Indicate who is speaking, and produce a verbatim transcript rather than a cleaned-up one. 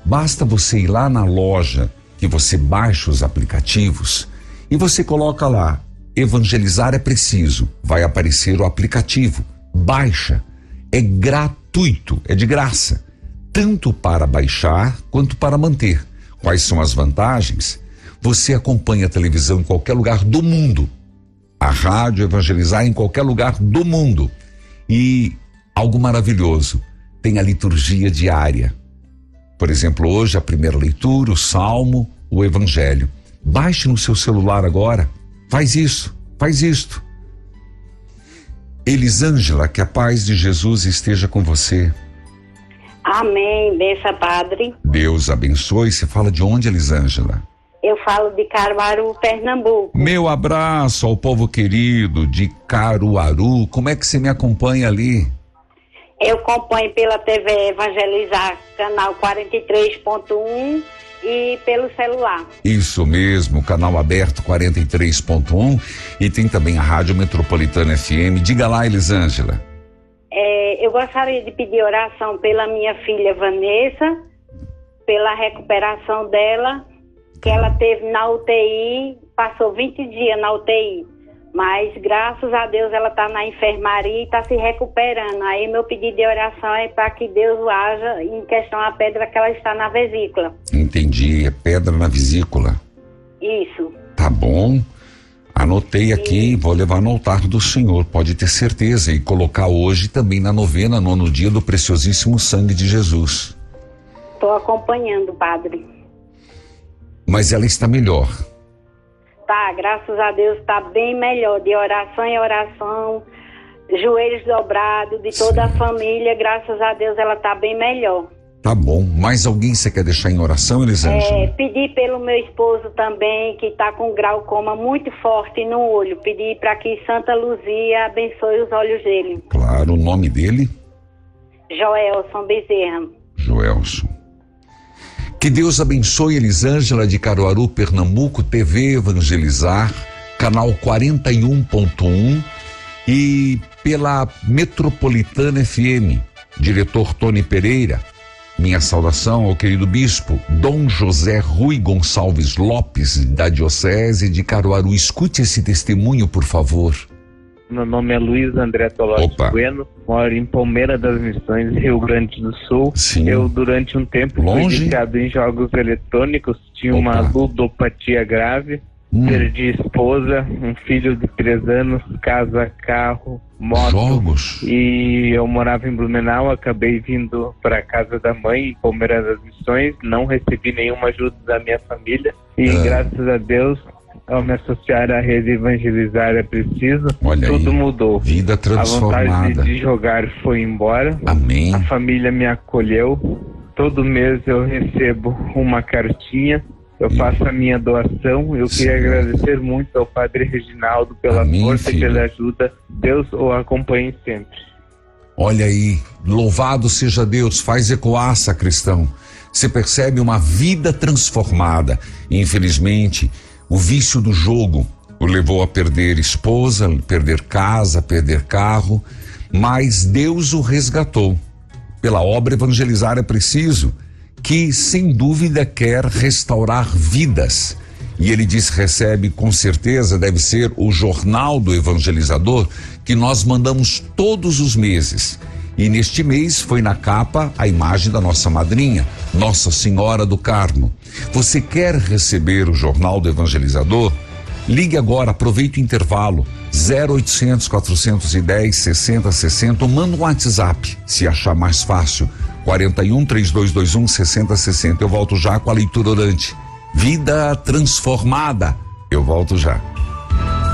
Speaker 1: Basta você ir lá na loja que você baixa os aplicativos e você coloca lá, evangelizar é preciso. Vai aparecer o aplicativo. Baixa. É gratuito, é de graça. Tanto para baixar quanto para manter. Quais são as vantagens? Você acompanha a televisão em qualquer lugar do mundo. A rádio Evangelizar em qualquer lugar do mundo. E algo maravilhoso, tem a liturgia diária. Por exemplo, hoje a primeira leitura, o Salmo, o Evangelho. Baixe no seu celular agora. Faz isso, faz isto. Elisângela, que a paz de Jesus esteja com você.
Speaker 2: Amém, benção, padre.
Speaker 1: Deus abençoe. Você fala de onde, Elisângela?
Speaker 2: Eu falo de Caruaru, Pernambuco.
Speaker 1: Meu abraço ao povo querido de Caruaru. Como é que você me acompanha ali?
Speaker 2: Eu acompanho pela T V Evangelizar, canal quarenta e três ponto um e pelo celular. Isso
Speaker 1: mesmo, canal aberto quarenta e três ponto um e tem também a Rádio Metropolitana F M. Diga lá, Elisângela.
Speaker 2: É, eu gostaria de pedir oração pela minha filha Vanessa, pela recuperação dela, que ela teve na U T I, passou vinte dias na U T I. Mas, graças a Deus, ela está na enfermaria e está se recuperando. Aí, meu pedido de oração é para que Deus o haja em questão à pedra que ela está na vesícula.
Speaker 1: Entendi, é pedra na vesícula.
Speaker 2: Isso.
Speaker 1: Tá bom. Anotei aqui, e vou levar no altar do Senhor, pode ter certeza. E colocar hoje também na novena, nono dia do preciosíssimo sangue de Jesus.
Speaker 2: Estou acompanhando, padre.
Speaker 1: Mas ela está melhor.
Speaker 2: Tá, graças a Deus está bem melhor, de oração em oração, joelhos dobrados, de toda Sim. a família, graças a Deus ela está bem melhor.
Speaker 1: Tá bom, mais alguém você quer deixar em oração, Elisângela?
Speaker 2: É, pedir pelo meu esposo também, que está com glaucoma muito forte no olho, pedir para que Santa Luzia abençoe os olhos dele.
Speaker 1: Claro, o nome dele?
Speaker 2: Joelson Bezerra.
Speaker 1: Joelson. Que Deus abençoe Elisângela de Caruaru, Pernambuco, T V Evangelizar, canal quarenta e um ponto um e pela Metropolitana F M, diretor Tony Pereira. Minha saudação ao querido bispo Dom José Rui Gonçalves Lopes, da Diocese de Caruaru. Escute esse testemunho, por favor.
Speaker 3: Meu nome é Luiz André Tolotti Bueno, moro em Palmeira das Missões, Rio Grande do Sul.
Speaker 1: Sim.
Speaker 3: Eu, durante um tempo,
Speaker 1: Longe?
Speaker 3: fui viciado em jogos eletrônicos, tinha
Speaker 1: Opa.
Speaker 3: uma ludopatia grave, hum. perdi esposa, um filho de três anos, casa, carro, moto.
Speaker 1: Jogos?
Speaker 3: E eu morava em Blumenau, acabei vindo para casa da mãe, em Palmeira das Missões, não recebi nenhuma ajuda da minha família e, ah. graças a Deus, ao me associar à rede Evangelizar é preciso,
Speaker 1: Olha
Speaker 3: tudo
Speaker 1: aí.
Speaker 3: mudou.
Speaker 1: Vida transformada.
Speaker 3: A vontade de jogar foi embora.
Speaker 1: Amém.
Speaker 3: A família me acolheu. Todo mês eu recebo uma cartinha. Eu faço a minha doação. Eu
Speaker 1: Sim.
Speaker 3: queria agradecer muito ao Padre Reginaldo pela
Speaker 1: Amém,
Speaker 3: força
Speaker 1: filho.
Speaker 3: e pela ajuda. Deus o acompanhe sempre.
Speaker 1: Olha aí, louvado seja Deus, faz ecoar, sacristão. Você percebe uma vida transformada. Infelizmente, o vício do jogo o levou a perder esposa, perder casa, perder carro, mas Deus o resgatou. Pela obra Evangelizar é preciso, que sem dúvida quer restaurar vidas. E ele diz, recebe com certeza, deve ser o Jornal do Evangelizador, que nós mandamos todos os meses. E neste mês foi na capa a imagem da nossa madrinha, Nossa Senhora do Carmo. Você quer receber o Jornal do Evangelizador? Ligue agora, aproveite o intervalo, zero oitocentos, quatrocentos e dez, sessenta, sessenta, ou manda um WhatsApp, se achar mais fácil, quarenta e um, trinta e dois vinte e um, sessenta, sessenta. Eu volto já com a leitura orante. Vida transformada. Eu volto já.